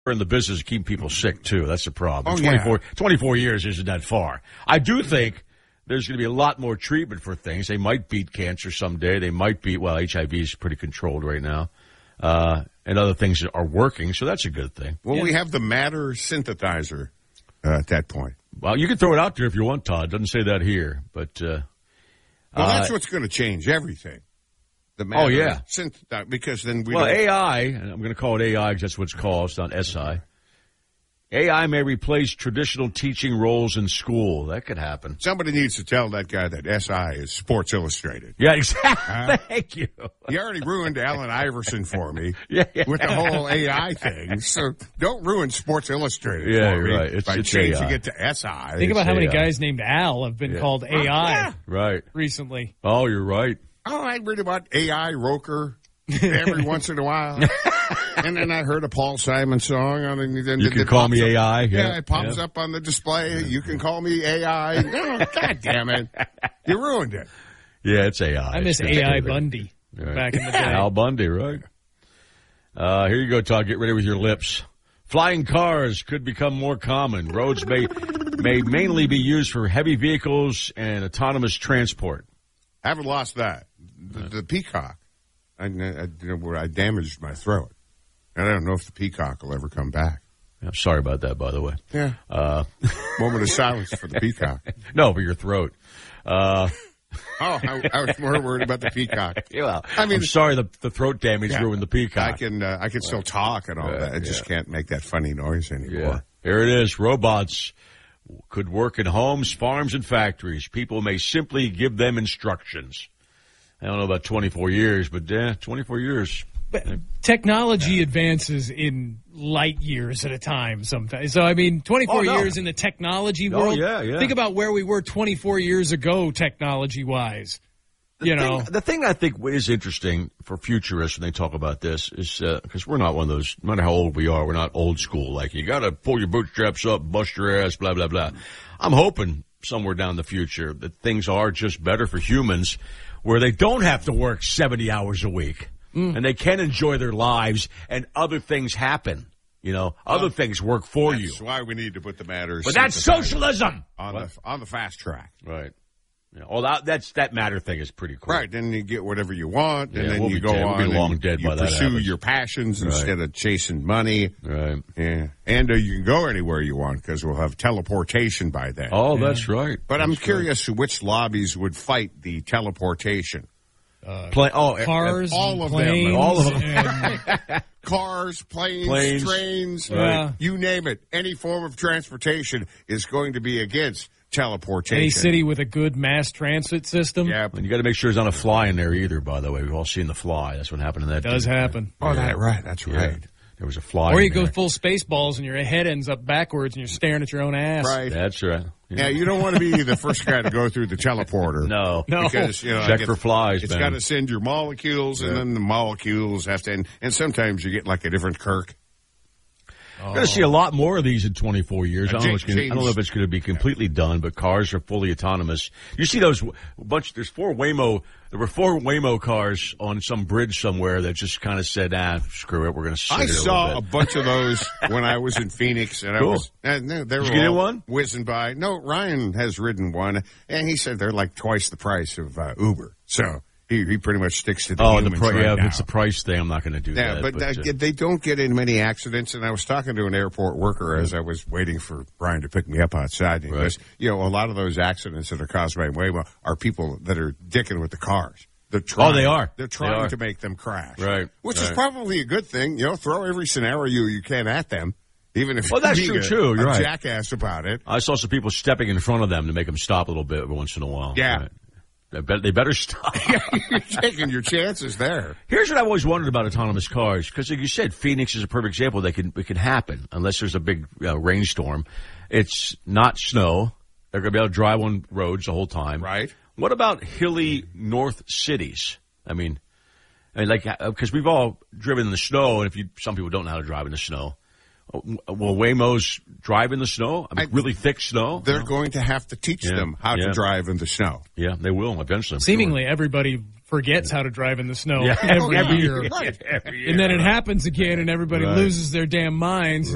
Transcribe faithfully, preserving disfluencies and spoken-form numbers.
in the business of keeping people sick, too. That's the problem. Oh, twenty-four, yeah. twenty-four years isn't that far. I do think there's going to be a lot more treatment for things. They might beat cancer someday. They might beat, well, H I V is pretty controlled right now. Uh, and other things are working, so that's a good thing. Well, yeah. we have the matter synthesizer uh, at that point. Well, you can throw it out there if you want, Todd. Doesn't say that here, but uh, well, that's uh, what's going to change everything. The matter oh yeah, synthesizer, because then we well don't... A I. And I'm going to call it A I because that's what it's called. It's not S I. A I may replace traditional teaching roles in school. That could happen. Somebody needs to tell that guy that S I is Sports Illustrated. Yeah, exactly. Uh, Thank you. You already ruined Allen Iverson for me yeah, yeah. with the whole A I thing. So don't ruin Sports Illustrated yeah, for me right. It's, by it's changing A I. it to S I. Think about It's how many A I. guys named Al have been Yeah. called A I Oh, yeah. Right. recently. Oh, you're right. Oh, I read about A I Roker every once in a while. And then I heard a Paul Simon song. On, and then You it, can it call pops me up. A I. Yeah, Yeah, it pops yeah. up on the display. You can call me A I. Oh, God damn it. You ruined it. Yeah, it's A I. I miss It's A I good. Bundy Right. back in the day. Al Bundy, right? Uh, here you go, Todd. Get ready with your lips. Flying cars could become more common. Roads may may mainly be used for heavy vehicles and autonomous transport. I haven't lost that. The, the peacock. I, I, you know, I damaged my throat. And I don't know if the peacock will ever come back. I'm sorry about that, by the way. Yeah. Uh, Moment of silence for the peacock. no, for your throat. Uh, Oh, I, I was more worried about the peacock. well, I mean, I'm sorry the, the throat damage Yeah. ruined the peacock. I can uh, I can still talk and all Right, that. I just yeah. can't make that funny noise anymore. Yeah. Here it is. Robots could work in homes, farms, and factories. People may simply give them instructions. I don't know about twenty-four years, but yeah, twenty-four years. But technology advances in light years at a time sometimes. So, I mean, twenty-four Oh, no. years in the technology Oh, world. yeah, yeah. Think about where we were twenty-four years ago technology-wise. The You thing, know. the thing I think is interesting for futurists when they talk about this is because uh, we're not one of those, no matter how old we are, we're not old school. Like, you got to pull your bootstraps up, bust your ass, blah, blah, blah. I'm hoping somewhere down the future that things are just better for humans where they don't have to work seventy hours a week mm. and they can enjoy their lives and other things happen. You know, other well, things work for that's you. That's why we need to put the matters. But that's socialism! On the, on the fast track. Right. Yeah, well, that, that's, that matter thing is pretty cool. Right, then you get whatever you want, and Yeah, then we'll you be go dead. We'll on be long and dead you by that pursue happens. your passions Right. instead of chasing money. Right. Yeah, and uh, you can go anywhere you want because we'll have teleportation by then. Oh, Yeah. that's right. But that's I'm right. curious which lobbies would fight the teleportation. Uh, Play, oh, cars, all of them. planes, All of them. and- Cars, planes, Planes. trains, Right. you name it. Any form of transportation is going to be against teleportation. any city with a good mass transit system. Yeah. And you got to make sure there's not a fly in there either, by the way. We've all seen the fly. That's what happened in that. It does thing. happen. Oh, that right. That's Yeah. right. There was a fly Or in you go there. full Spaceballs and your head ends up backwards and you're staring at your own ass. Right. That's right. Yeah, you don't want to be the first guy to go through the teleporter. No. No. Because, you know, Check like for it's- flies, It's man. got to send your molecules, and Yeah. then the molecules have to, and, and sometimes you get like a different Kirk. We're going to see a lot more of these in twenty-four years. I don't, know if it's gonna, I James- don't know if it's going to be completely done, but cars are fully autonomous. You see those a bunch. There's four Waymo. There were four Waymo cars on some bridge somewhere that just kind of said, "Ah, screw it, we're going to." I sit saw here a a little bit. bunch of those when I was in Phoenix, and I Cool. was, and they, they were Did you get all one? whizzing by. No, Ryan has ridden one, and he said they're like twice the price of uh, Uber. So he, he pretty much sticks to the Oh, the humans pri- right yeah, now. if it's the price thing, I'm not going to do Yeah, that. but, uh, uh, they don't get in many accidents. And I was talking to an airport worker as I was waiting for Brian to pick me up outside. And he Right. goes, you know, a lot of those accidents that are caused by Waymo are people that are dicking with the cars. They're trying, Oh, they are. They're They trying are. to make them crash. Right, Which is right. probably a good thing. You know, throw every scenario you can at them, even if Well, that's you're true, being too. a, You're a right. jackass about it. I saw some people stepping in front of them to make them stop a little bit every once in a while. Yeah. Right. They better, they better stop. You're taking your chances there. Here's what I've always wondered about autonomous cars, because like you said, Phoenix is a perfect example. They can, it can happen unless there's a big uh, rainstorm. It's not snow. They're going to be able to drive on roads the whole time. Right. What about hilly north cities? I mean, I mean like, because we've all driven in the snow, and if you, some people don't know how to drive in the snow. Will Waymos drive in the snow? I mean, I- really thick snow? They're No. going to have to teach Yeah, them how yeah. to drive in the snow. Yeah, they will eventually. I'm Seemingly everybody forgets how to drive in the snow Yeah. every Yeah. year. Right. sure. Every year. And then it happens again and everybody Right. loses their damn minds.